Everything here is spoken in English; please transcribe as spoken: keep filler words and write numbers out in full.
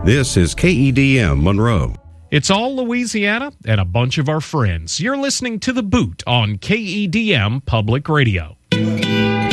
This is K E D M Monroe. It's all Louisiana and a bunch of our friends. You're listening to The Boot on K E D M Public Radio.